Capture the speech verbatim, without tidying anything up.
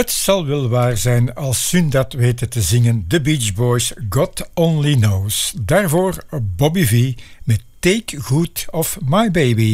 Het zal wel waar zijn als Sun dat weten te zingen. The Beach Boys, God Only Knows. Daarvoor Bobby V met Take Good of My Baby.